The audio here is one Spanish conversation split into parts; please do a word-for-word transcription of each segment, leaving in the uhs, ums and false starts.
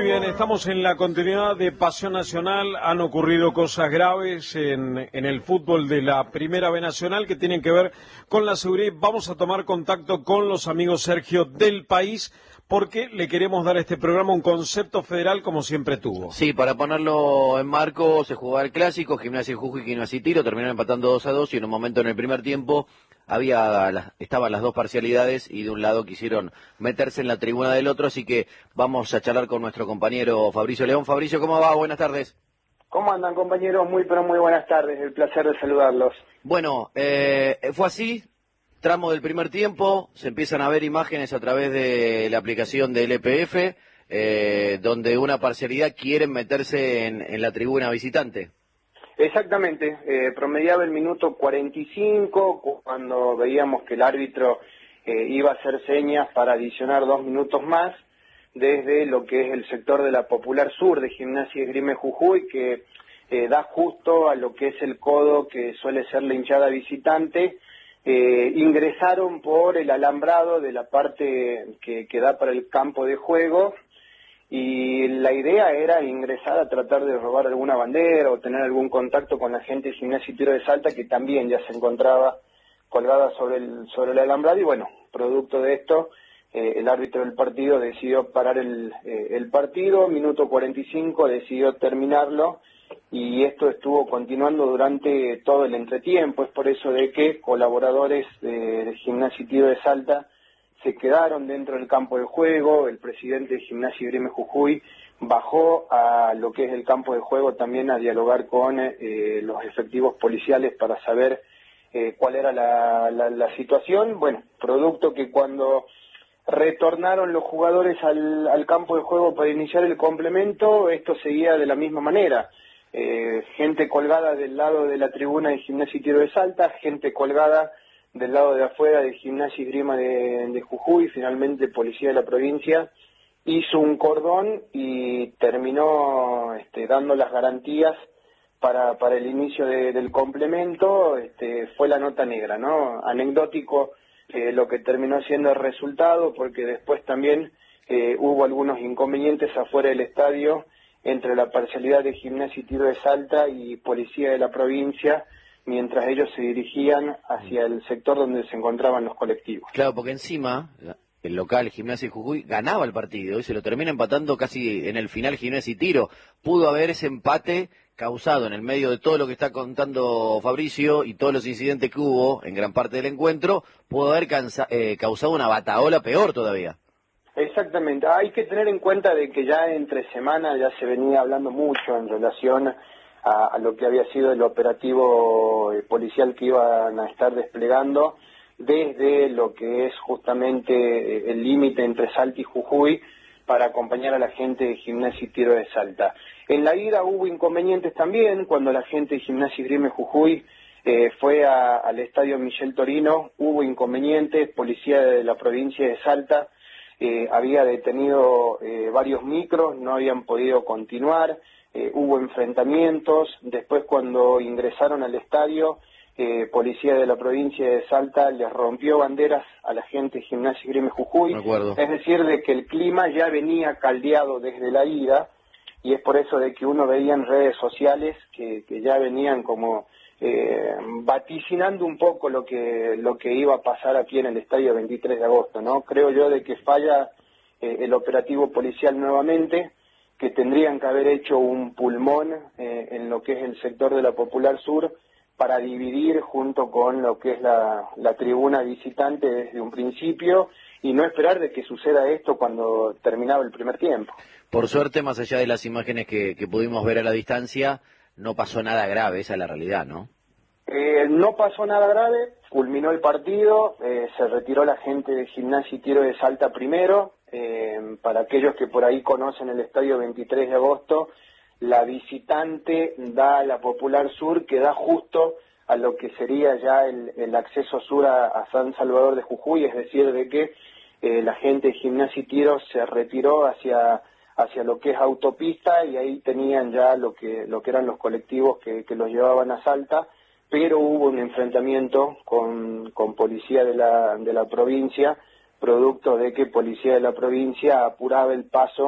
bien, estamos en la continuidad de Pasión Nacional. Han ocurrido cosas graves en, en el fútbol de la Primera B Nacional que tienen que ver con la seguridad. Vamos a tomar contacto con los amigos Sergio del País porque le queremos dar a este programa un concepto federal como siempre tuvo. Sí, para ponerlo en marco, se jugaba el clásico, Gimnasia y Jujuy, Gimnasia y Tiro, terminaron empatando dos a dos y en un momento en el primer tiempo había estaban las dos parcialidades y de un lado quisieron meterse en la tribuna del otro, así que vamos a charlar con nuestro compañero Fabricio León. Fabricio, ¿cómo va? Buenas tardes. ¿Cómo andan, compañeros? Muy, pero muy buenas tardes. El placer de saludarlos. Bueno, eh, fue así, tramo del primer tiempo, se empiezan a ver imágenes a través de la aplicación del E P F, eh, donde una parcialidad quieren meterse en, en la tribuna visitante. Exactamente, eh, promediaba el minuto cuarenta y cinco cuando veíamos que el árbitro eh, iba a hacer señas para adicionar dos minutos más desde lo que es el sector de la Popular Sur de Gimnasia y Esgrima Jujuy, que eh, da justo a lo que es el codo que suele ser la hinchada visitante. Eh, ingresaron por el alambrado de la parte que, que da para el campo de juego, y la idea era ingresar a tratar de robar alguna bandera o tener algún contacto con la gente de Gimnasia y Tiro de Salta, que también ya se encontraba colgada sobre el, sobre el alambrado, y bueno, producto de esto, eh, el árbitro del partido decidió parar el, eh, el partido, minuto cuarenta y cinco, decidió terminarlo, y esto estuvo continuando durante todo el entretiempo. Es por eso de que colaboradores de, de Gimnasia y Tiro de Salta se quedaron dentro del campo de juego. El presidente de Gimnasia y Esgrima Jujuy bajó a lo que es el campo de juego también a dialogar con eh, los efectivos policiales para saber eh, cuál era la, la, la situación. Bueno, producto que cuando retornaron los jugadores al, al campo de juego para iniciar el complemento, esto seguía de la misma manera. Eh, gente colgada del lado de la tribuna de Gimnasia y Tiro de Salta, gente colgada del lado de afuera de Gimnasia y Esgrima de, de Jujuy. Finalmente Policía de la provincia hizo un cordón y terminó este, dando las garantías para, para el inicio de, del complemento. Este, fue la nota negra, ¿no? Anecdótico eh, lo que terminó siendo el resultado, porque después también eh, hubo algunos inconvenientes afuera del estadio entre la parcialidad de Gimnasia y Tiro de Salta y Policía de la provincia, mientras ellos se dirigían hacia el sector donde se encontraban los colectivos. Claro, porque encima el local Gimnasia y Jujuy ganaba el partido y se lo termina empatando casi en el final Gimnasia y Tiro. Pudo haber ese empate causado en el medio de todo lo que está contando Fabricio y todos los incidentes que hubo en gran parte del encuentro, pudo haber cansa, eh, causado una batahola peor todavía. Exactamente, hay que tener en cuenta de que ya entre semanas ya se venía hablando mucho en relación a, a lo que había sido el operativo eh, policial que iban a estar desplegando desde lo que es justamente eh, el límite entre Salta y Jujuy para acompañar a la gente de Gimnasia y Tiro de Salta. En la ida hubo inconvenientes también cuando la gente de Gimnasia y Esgrima Jujuy eh, fue a, al estadio Michel Torino. Hubo inconvenientes, Policía de la provincia de Salta Eh, había detenido eh, varios micros, no habían podido continuar, eh, hubo enfrentamientos. Después, cuando ingresaron al estadio, eh, Policía de la provincia de Salta les rompió banderas a la gente de Gimnasia y Esgrima Jujuy. Me acuerdo. Es decir, de que el clima ya venía caldeado desde la ida, y es por eso de que uno veía en redes sociales que, que ya venían como Eh, vaticinando un poco lo que lo que iba a pasar aquí en el estadio veintitrés de agosto, ¿no? Creo yo de que falla eh, el operativo policial nuevamente, que tendrían que haber hecho un pulmón eh, en lo que es el sector de la Popular Sur para dividir junto con lo que es la, la tribuna visitante desde un principio y no esperar de que suceda esto cuando terminaba el primer tiempo. Por suerte, más allá de las imágenes que, que pudimos ver a la distancia, no pasó nada grave, esa es la realidad, ¿no? Eh, no pasó nada grave, culminó el partido, eh, se retiró la gente de Gimnasia y Tiro de Salta primero. Eh, para aquellos que por ahí conocen el estadio veintitrés de agosto, la visitante da a la Popular Sur, que da justo a lo que sería ya el, el acceso sur a, a San Salvador de Jujuy, es decir, de que eh, la gente de Gimnasia y Tiro se retiró hacia hacia lo que es autopista, y ahí tenían ya lo que lo que eran los colectivos que, que los llevaban a Salta, pero hubo un enfrentamiento con, con policía de la, de la provincia, producto de que policía de la provincia apuraba el paso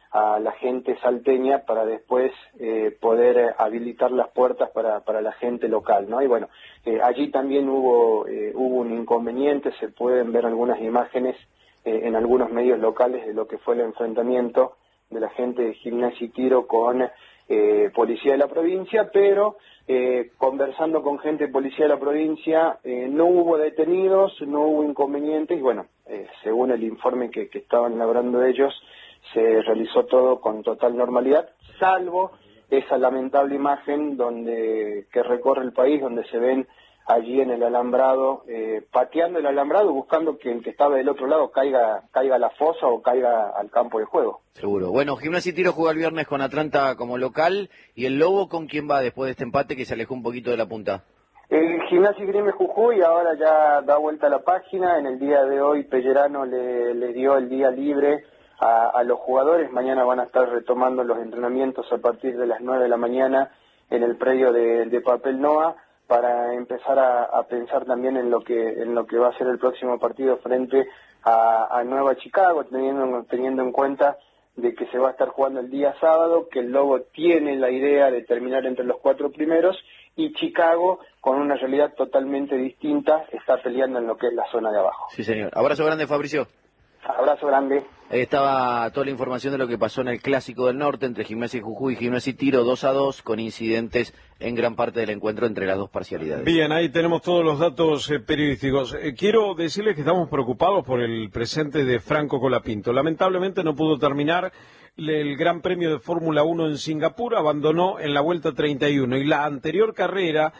a la gente salteña para después eh, poder habilitar las puertas para, para la gente local, ¿no? Y bueno, eh, allí también hubo, eh, hubo un inconveniente, se pueden ver algunas imágenes eh, en algunos medios locales de lo que fue el enfrentamiento de la gente de Gimnasia y Tiro con eh, policía de la provincia, pero eh, conversando con gente de policía de la provincia eh, no hubo detenidos, no hubo inconvenientes y bueno, eh, según el informe que, que estaban elaborando ellos, se realizó todo con total normalidad, salvo esa lamentable imagen donde que recorre el país, donde se ven allí en el alambrado, eh, pateando el alambrado, buscando que el que estaba del otro lado caiga caiga a la fosa o caiga al campo de juego. Seguro. Bueno, Gimnasia y Tiro juega el viernes con Atlanta como local, y el Lobo, ¿con quién va después de este empate que se alejó un poquito de la punta? El Gimnasia y Grime Jujuy ahora ya da vuelta a la página. En el día de hoy Pellerano le, le dio el día libre a, a los jugadores. Mañana van a estar retomando los entrenamientos a partir de las nueve de la mañana en el predio de, de Papel Noa para empezar a, a pensar también en lo que en lo que va a ser el próximo partido frente a, a Nueva Chicago, teniendo, teniendo en cuenta de que se va a estar jugando el día sábado, que el Lobo tiene la idea de terminar entre los cuatro primeros y Chicago, con una realidad totalmente distinta, está peleando en lo que es la zona de abajo. Sí, señor. Abrazo grande, Fabricio. Abrazo grande. Ahí estaba toda la información de lo que pasó en el Clásico del Norte entre Gimnasia y Jujuy y Gimnasia y Tiro, dos a dos, con incidentes en gran parte del encuentro entre las dos parcialidades. Bien, ahí tenemos todos los datos eh, periodísticos. Eh, quiero decirles que estamos preocupados por el presente de Franco Colapinto. Lamentablemente no pudo terminar el Gran Premio de Fórmula uno en Singapur, abandonó en la vuelta treinta y uno, y la anterior carrera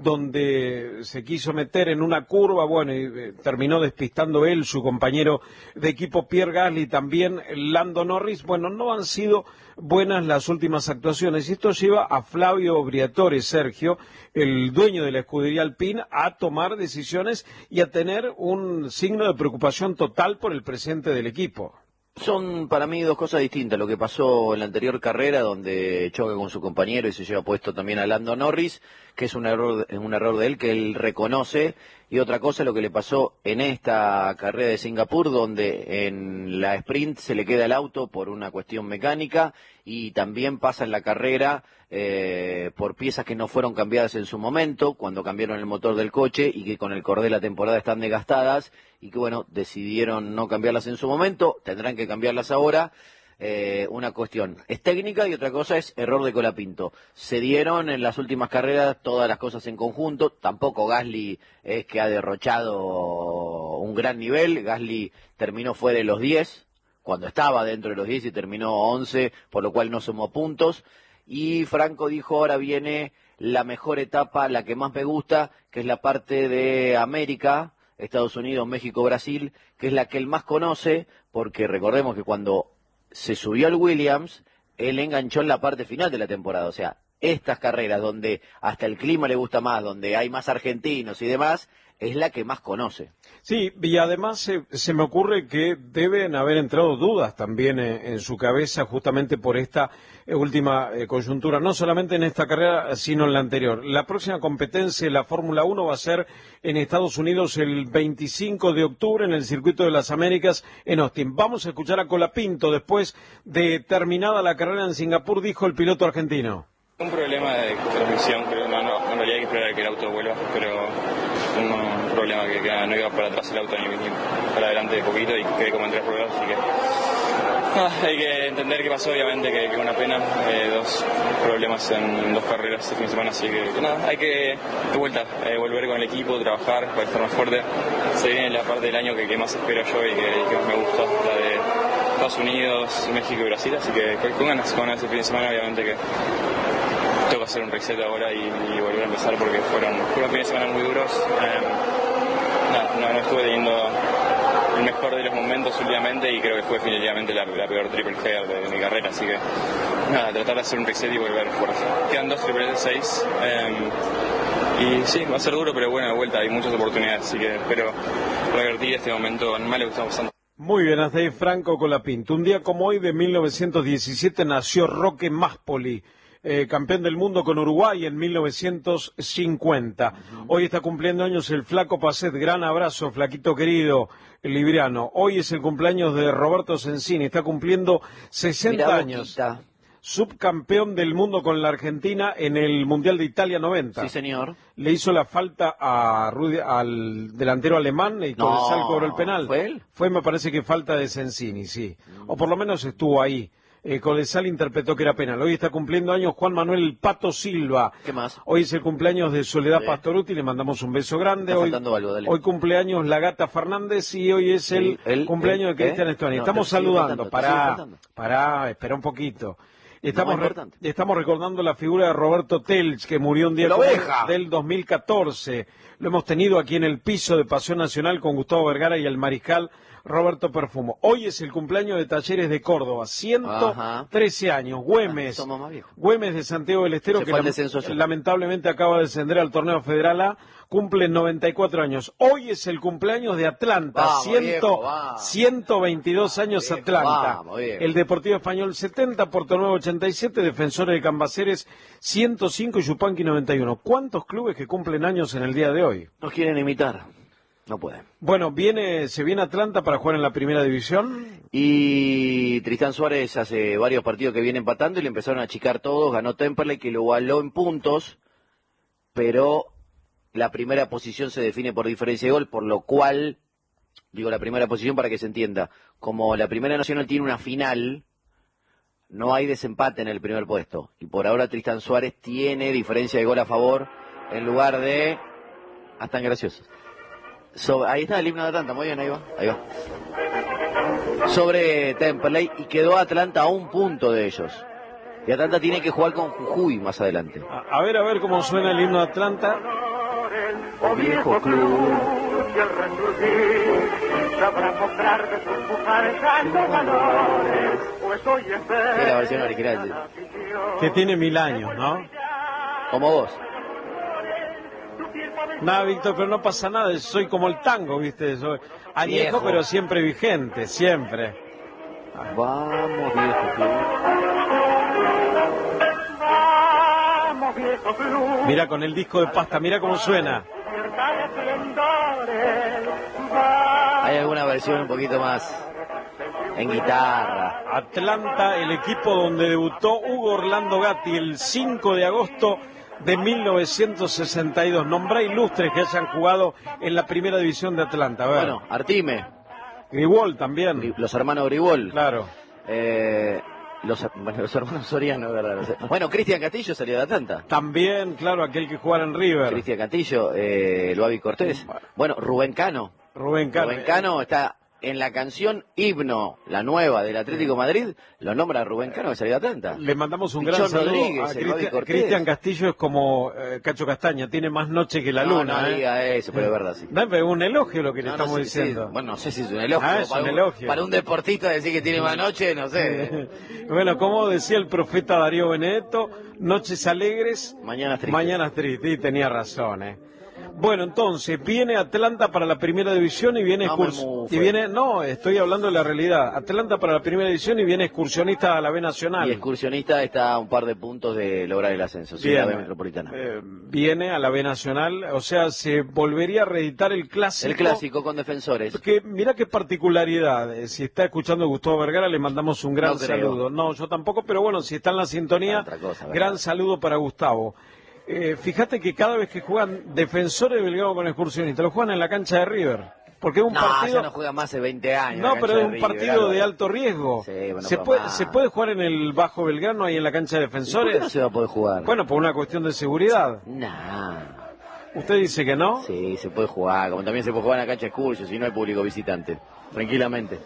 donde se quiso meter en una curva, bueno, y eh, terminó despistando él, su compañero de equipo Pierre Gasly, también Lando Norris. Bueno, no han sido buenas las últimas actuaciones, y esto lleva a Flavio Briatore, Sergio, el dueño de la escudería Alpine, a tomar decisiones y a tener un signo de preocupación total por el presente del equipo. Son para mí dos cosas distintas. Lo que pasó en la anterior carrera, donde choca con su compañero y se lleva puesto también a Lando Norris, que es un error, un error de él, que él reconoce. Y otra cosa, lo que le pasó en esta carrera de Singapur, donde en la sprint se le queda el auto por una cuestión mecánica, y también pasa en la carrera eh, por piezas que no fueron cambiadas en su momento, cuando cambiaron el motor del coche, y que con el correr de la temporada están desgastadas, y que bueno, decidieron no cambiarlas en su momento, tendrán que cambiarlas ahora. Eh, una cuestión es técnica y otra cosa es error de Colapinto. Se dieron en las últimas carreras todas las cosas en conjunto. Tampoco Gasly es que ha derrochado un gran nivel. Gasly terminó fuera de los diez, cuando estaba dentro de los diez, y terminó once, por lo cual no sumó puntos. Y Franco dijo, ahora viene la mejor etapa, la que más me gusta, que es la parte de América, Estados Unidos, México, Brasil, que es la que él más conoce, porque recordemos que cuando se subió al Williams, él enganchó en la parte final de la temporada. O sea, estas carreras donde hasta el clima le gusta más, donde hay más argentinos y demás, es la que más conoce. Sí, y además se, se me ocurre que deben haber entrado dudas también en, en su cabeza justamente por esta eh, última eh, coyuntura, no solamente en esta carrera, sino en la anterior. La próxima competencia de la Fórmula uno va a ser en Estados Unidos el veinticinco de octubre en el Circuito de las Américas en Austin. Vamos a escuchar a Colapinto después de terminada la carrera en Singapur, dijo el piloto argentino. Un problema de transmisión, creo, no, no, en realidad hay que esperar a que el auto vuelva, pero un, un problema que, que no iba para atrás el auto ni, ni para adelante de poquito y quedé como en tres ruedas, así que ah, hay que entender qué pasó, obviamente, que, que una pena, eh, dos problemas en dos carreras este fin de semana, así que, que nada, hay que de vuelta, eh, volver con el equipo, trabajar para estar más fuerte. Se viene la parte del año que, que más espero yo y que, que más me gusta, la de Estados Unidos, México y Brasil, así que con ganas, con ganas este fin de semana, obviamente que tengo que hacer un reset ahora y, y volver a empezar porque fueron, fueron fines de semana muy duros. Eh, no, no, no estuve teniendo el mejor de los momentos últimamente y creo que fue definitivamente la, la peor triple header de, de mi carrera, así que nada, tratar de hacer un reset y volver fuerte. Quedan dos triples de seis eh, y sí, va a ser duro, pero buena vuelta, hay muchas oportunidades, así que espero revertir este momento mal que estamos pasando. Muy bien, hasta ahí Franco Colapinto. Un día como hoy de mil novecientos diecisiete nació Roque Máspoli, eh, campeón del mundo con Uruguay en mil novecientos cincuenta. Uh-huh. Hoy está cumpliendo años el Flaco Pacet, gran abrazo, flaquito querido, libriano. Hoy es el cumpleaños de Roberto Sensini, está cumpliendo sesenta Mirá, años. Boquita. Subcampeón del mundo con la Argentina en el Mundial de Italia noventa. Sí, señor. Le hizo la falta a Rudi, al delantero alemán y No, Codesal cobró el penal. ¿Fue él? Fue, me parece que falta de Sensini, sí. Mm. O por lo menos estuvo ahí. Eh, Codesal interpretó que era penal. Hoy está cumpliendo años Juan Manuel Pato Silva. ¿Qué más? Hoy es el cumpleaños de Soledad Sí. Pastoruti, le mandamos un beso grande. Está Hoy, faltando algo, dale. hoy cumpleaños la Gata Fernández y hoy es Sí, el, el- cumpleaños el- de Cristian ¿eh? Estuani. No, Estamos te sigue saludando. faltando, te sigue Pará, faltando. pará, espera un poquito. Estamos, No, re- importante. estamos recordando la figura de Roberto Telch, que murió un día ¡La como oveja! del dos mil catorce. Lo hemos tenido aquí en el piso de Pasión Nacional con Gustavo Vergara y el mariscal Roberto Perfumo. Hoy es el cumpleaños de Talleres de Córdoba, ciento trece años. Güemes, Somos más viejos. Güemes de Santiago del Estero, Se que fue al lam- descenso ayer. lamentablemente acaba de descender al torneo federal A, cumple noventa y cuatro años. Hoy es el cumpleaños de Atlanta, Vamos, cien, viejo, vamos. ciento veintidós años Viejo, Atlanta. vamos, viejo. El Deportivo Español setenta, Porto Nuevo ochenta y siete, Defensores de Cambaceres ciento cinco y Yupanqui noventa y uno. ¿Cuántos clubes que cumplen años en el día de hoy? Nos quieren imitar. No pueden. Bueno, viene, se viene Atlanta para jugar en la primera división. Y Tristán Suárez hace varios partidos que viene empatando y le empezaron a achicar todos. Ganó Temperley, que lo igualó en puntos, pero la primera posición se define por diferencia de gol, por lo cual, digo la primera posición para que se entienda, como la Primera Nacional tiene una final, no hay desempate en el primer puesto. Y por ahora Tristán Suárez tiene diferencia de gol a favor en lugar de... Ah, están graciosos. So, ahí está el himno de Atlanta, muy bien, ahí va, ahí va. Sobre Temperley, y quedó Atlanta a un punto de ellos. Y Atlanta tiene que jugar con Jujuy más adelante. A, a ver, a ver cómo suena el himno de Atlanta. Oh, viejo club. Es la versión original, Que tiene mil años, ¿no? como vos. Nada, Víctor, pero no pasa nada. Soy como el tango, ¿viste? Soy añejo, Viejo. pero siempre vigente, siempre. Vamos, viejo club. Mira con el disco de pasta, mira cómo suena. Hay alguna versión un poquito más en guitarra. Atlanta, el equipo donde debutó Hugo Orlando Gatti el cinco de agosto de mil novecientos sesenta y dos. Nombrá ilustres que hayan jugado en la primera división de Atlanta. A ver. Bueno, Artime, Gribol también. los hermanos Gribol. Claro. Eh, los, bueno, los hermanos Soriano, ¿verdad? No sé. Bueno, Cristian Castillo salió de Atlanta. También, claro, aquel que jugara en River. Cristian Castillo, eh, Loavi Cortés. Bueno, Rubén Cano. Rubén Cano. Rubén Cano está en la canción Himno, la nueva del Atlético Madrid, lo nombra Rubén Cano que salió de Atlanta. Le mandamos un Pichón gran saludo Rodríguez, a el Cristian, Bobby Cortés. Cristian Castillo. Es como eh, Cacho Castaña, tiene más noche que la No, luna. no ¿eh? diga eso, pero es verdad, sí. No, pero es un elogio lo que le No, no estamos sé, sí, diciendo. bueno, no sé si es un elogio. Ah, es para un elogio. Para un deportista decir que tiene más noche, no sé. Bueno, como decía el profeta Darío Benedetto, noches alegres, Mañanas tristes. mañanas tristes, y tenía razón, ¿eh? Bueno, entonces, viene Atlanta para la primera división y viene No me excurs- mufe. y viene, no, estoy hablando de la realidad. Atlanta para la primera división y viene excursionista a la B Nacional. Y excursionista está a un par de puntos de lograr el ascenso, sí, la B Metropolitana. eh, viene a la B Nacional, o sea, se volvería a reeditar el clásico. El clásico con Defensores. Que, mira qué particularidad, eh, si está escuchando Gustavo Vergara le mandamos un gran No creo. saludo. No, yo tampoco, pero bueno, si está en la sintonía, Otra cosa, gran ¿verdad? saludo para Gustavo. Eh, fíjate que cada vez que juegan Defensores de Belgrano con Excursionistas, lo juegan en la cancha de River. Porque es un no, partido... ya no juega más de veinte años. No, la pero cancha es un de partido River, de Álvaro. alto riesgo. Sí, bueno, ¿Se, no puede, más. ¿Se puede jugar en el Bajo Belgrano ahí en la cancha de ¿Y por Defensores? qué no se va a poder jugar? Bueno, por una cuestión de seguridad. Nah. ¿Usted dice que no? Sí, se puede jugar, como también se puede jugar en la cancha de Excursio, si no hay público visitante. Tranquilamente.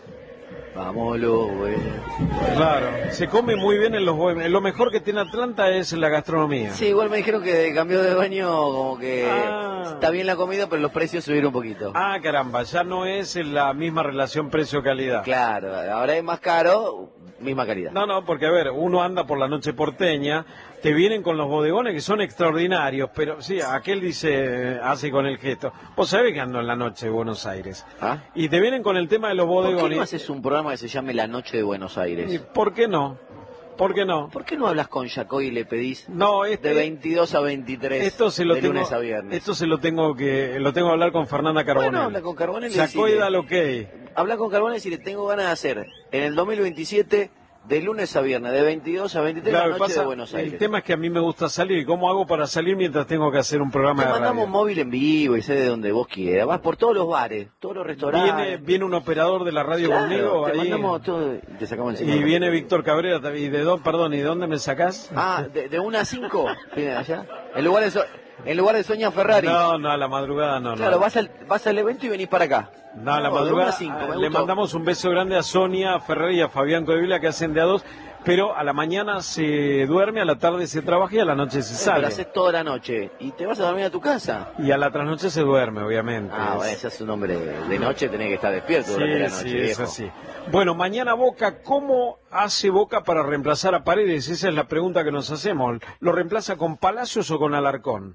Vámonos, güey. Claro, se come muy bien en los bohemios. Lo mejor que tiene Atlanta es la gastronomía. Sí, igual me dijeron que cambió de dueño, como que Ah. está bien la comida, pero los precios subieron un poquito. Ah, caramba, ya no es la misma relación precio-calidad. Claro, ahora es más caro, misma calidad. No, no, porque a ver, uno anda por la noche porteña, te vienen con los bodegones que son extraordinarios, pero sí, aquel dice, eh, hace con el gesto. Vos sabés que ando en la noche de Buenos Aires. ¿Ah? Y te vienen con el tema de los ¿Por qué bodegones. no haces un programa que se llame La Noche de Buenos ¿Y Aires? por qué no? ¿Por qué no? ¿Por qué no hablas con Yacoy y le pedís no, este, de veintidós a veintitrés esto se lo de tengo, lunes a viernes? Esto se lo tengo que lo tengo que hablar con Fernanda Carbonell. Bueno, habla con Carbonell y Yacoy da lo que habla con Carbonell y le tengo ganas de hacer en el dos mil veintisiete de lunes a viernes, de veintidós a veintitrés claro, la noche pasa, de Buenos Aires. El tema es que a mí me gusta salir. ¿Cómo hago para salir mientras tengo que hacer un programa Te de radio? mandamos móvil en vivo y sé de donde vos quieras. Vas por todos los bares, todos los restaurantes. Viene, viene un operador de la radio claro, conmigo. Te ahí, mandamos todo y te sacamos encima. Y viene Víctor Cabrera también. ¿Y de dónde, perdón, y de dónde me sacás? Ah, de, de una a cinco. Viene allá. En lugar de, so, en lugar de Soña Ferrari. No, no, a la madrugada no. Claro, no. vas, al, vas al evento y venís para acá. No, a la no, madrugada. cinco, ah, le gustó. mandamos un beso grande a Sonia, a Ferrari y a Fabián Codevila que hacen de a dos. Pero a la mañana se duerme, a la tarde se trabaja y a la noche se Sí, sale. pero haces toda la noche y te vas a dormir a tu casa. Y a la trasnoche se duerme, obviamente. Ah, bueno, ese es un hombre de noche, tenés que estar despierto Sí, durante la noche, sí, viejo. es así. Bueno, mañana Boca, ¿cómo hace Boca para reemplazar a Paredes? Esa es la pregunta que nos hacemos. ¿Lo reemplaza con Palacios o con Alarcón?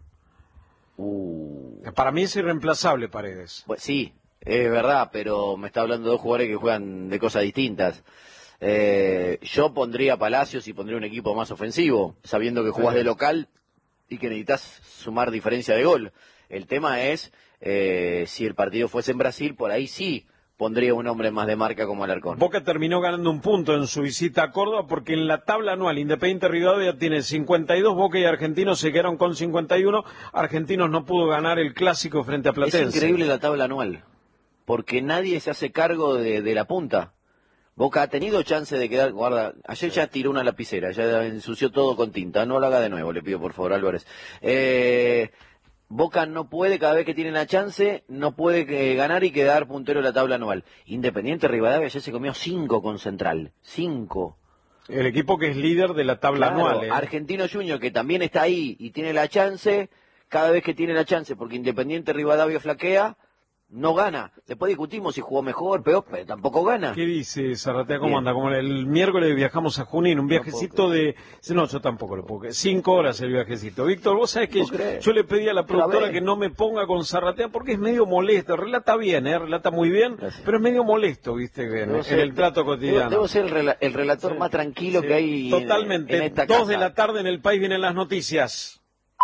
Uh. Para mí es irreemplazable Paredes. Pues sí, es verdad, pero me está hablando de dos jugadores que juegan de cosas distintas. Eh, yo pondría Palacios y pondría un equipo más ofensivo, sabiendo que jugás Sí. de local y que necesitas sumar diferencia de gol. El tema es, eh, si el partido fuese en Brasil, por ahí sí pondría un hombre más de marca como Alarcón. Boca terminó ganando un punto en su visita a Córdoba porque en la tabla anual Independiente Rivadavia tiene cincuenta y dos, Boca y Argentinos se quedaron con cincuenta y uno. Argentinos no pudo ganar el clásico frente a Platense. Es increíble la tabla anual, porque nadie se hace cargo de, de la punta. Boca ha tenido chance de quedar, guarda, ayer ya tiró una lapicera, ya ensució todo con tinta, no lo haga de nuevo, le pido por favor, Álvarez. Eh, Boca no puede, cada vez que tiene la chance, no puede eh, ganar y quedar puntero de la tabla anual. Independiente Rivadavia ya se comió cinco con Central, cinco. El equipo que es líder de la tabla Claro, anual. ¿eh? Argentino Junior, que también está ahí y tiene la chance, cada vez que tiene la chance, porque Independiente Rivadavia flaquea, no gana. Después discutimos si jugó mejor, peor, pero tampoco gana. ¿Qué dice Zarratea? ¿Cómo Bien. anda? Como el miércoles viajamos a Junín, un viajecito de... No, yo tampoco lo puedo creer. Cinco horas el viajecito. Víctor, vos sabés que ¿Vos yo, crees? yo le pedí a la productora vez. que no me ponga con Zarratea porque es medio molesto. Relata bien, ¿eh? Relata muy bien, Gracias. pero es medio molesto, ¿viste? En, Debo en ser- el trato Debo, cotidiano. debo ser el, rela- el relator Sí, más tranquilo sí, que hay en- Totalmente. en esta Dos casa. de la tarde en el país vienen las noticias.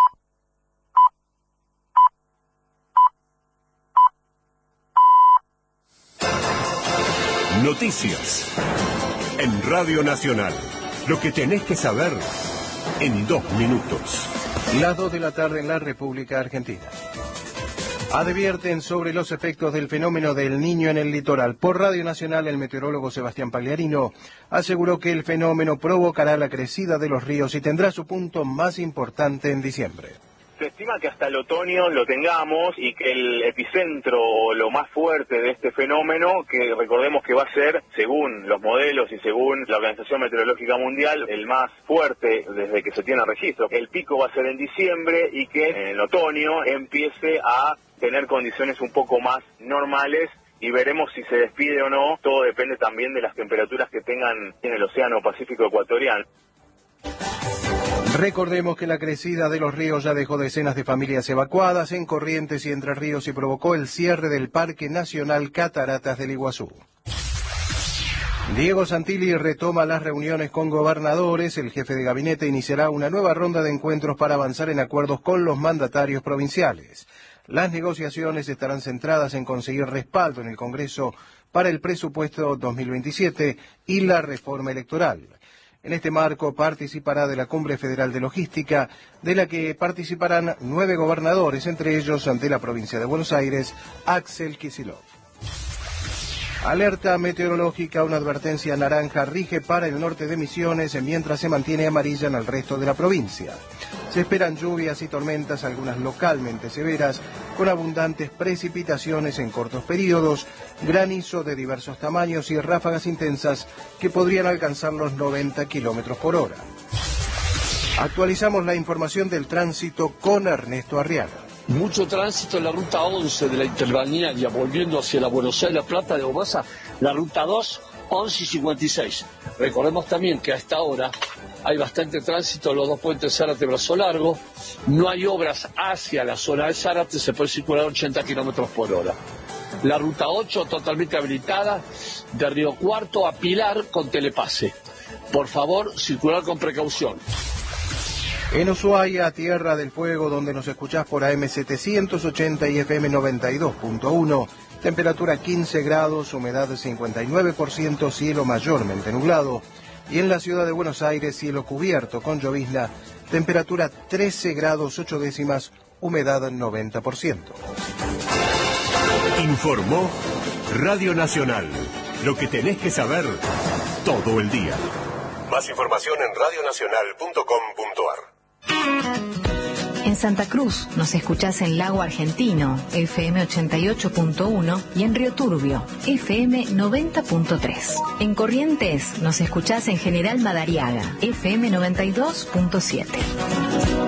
Noticias en Radio Nacional. Lo que tenés que saber en dos minutos. Las dos de la tarde en la República Argentina. Advierten sobre los efectos del fenómeno del Niño en el litoral. Por Radio Nacional, el meteorólogo Sebastián Pagliarino aseguró que el fenómeno provocará la crecida de los ríos y tendrá su punto más importante en diciembre. Se estima que hasta el otoño lo tengamos y que el epicentro o lo más fuerte de este fenómeno, que recordemos que va a ser, según los modelos y según la Organización Meteorológica Mundial, el más fuerte desde que se tiene registro. El pico va a ser en diciembre y que en el otoño empiece a tener condiciones un poco más normales y veremos si se despide o no. Todo depende también de las temperaturas que tengan en el Océano Pacífico Ecuatorial. Recordemos que la crecida de los ríos ya dejó decenas de familias evacuadas en Corrientes y Entre Ríos y provocó el cierre del Parque Nacional Cataratas del Iguazú. Diego Santilli retoma las reuniones con gobernadores. El jefe de gabinete iniciará una nueva ronda de encuentros para avanzar en acuerdos con los mandatarios provinciales. Las negociaciones estarán centradas en conseguir respaldo en el Congreso para el presupuesto dos mil veintisiete y la reforma electoral. En este marco participará de la Cumbre Federal de Logística, de la que participarán nueve gobernadores, entre ellos de la provincia de Buenos Aires, Axel Kicillof. Alerta meteorológica, una advertencia naranja rige para el norte de Misiones, mientras se mantiene amarilla en el resto de la provincia. Se esperan lluvias y tormentas, algunas localmente severas, con abundantes precipitaciones en cortos periodos, granizo de diversos tamaños y ráfagas intensas que podrían alcanzar los noventa kilómetros por hora. Actualizamos la información del tránsito con Ernesto Arriaga. Mucho tránsito en la ruta once de la Interbalnearia, volviendo hacia la Buenos Aires, La Plata de Obasa, la ruta dos, once y cincuenta y seis. Recordemos también que a esta hora hay bastante tránsito en los dos puentes Zárate Brazo Largo, no hay obras hacia la zona de Zárate, se puede circular ochenta kilómetros por hora. La ruta ocho totalmente habilitada de Río Cuarto a Pilar con telepase. Por favor, circular con precaución. En Ushuaia, Tierra del Fuego, donde nos escuchás por A M setecientos ochenta y F M noventa y dos punto uno, temperatura quince grados, humedad cincuenta y nueve por ciento, cielo mayormente nublado. Y en la ciudad de Buenos Aires, cielo cubierto con llovizna, temperatura trece grados ocho décimas, humedad noventa por ciento. Informó Radio Nacional. Lo que tenés que saber todo el día. Más información en radio nacional punto com punto ar. En Santa Cruz nos escuchás en Lago Argentino, F M ochenta y ocho punto uno, y en Río Turbio, F M noventa punto tres. En Corrientes nos escuchás en General Madariaga, F M noventa y dos punto siete.